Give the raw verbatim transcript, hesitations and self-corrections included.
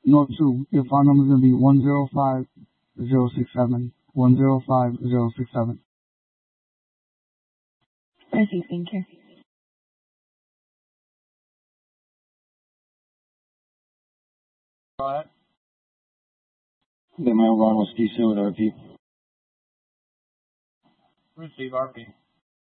No, two. Your file number is going to be one zero five zero six seven. one zero five zero six seven. Received, thank you. Go ahead. The mail Ronald Steve with R P. Receive R P.